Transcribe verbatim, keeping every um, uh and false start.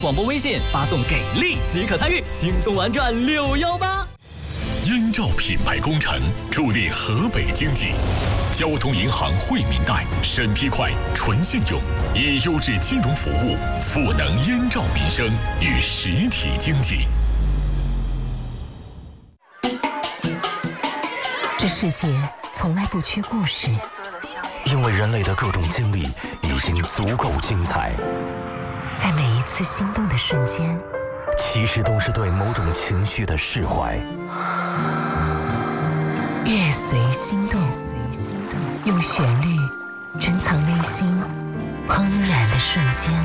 广播微信发送给力即可参与，轻松玩转六幺八。 燕赵品牌工程助力河北经济，交通银行惠民贷审批快、纯信用，以优质金融服务赋能燕赵民生与实体经济。 这世界从来不缺故事， 因为人类的各种经历已经足够精彩。 在每一次心动的瞬间， 其实都是对某种情绪的释怀。 乐随心动，用旋律珍藏内心怦然的瞬间。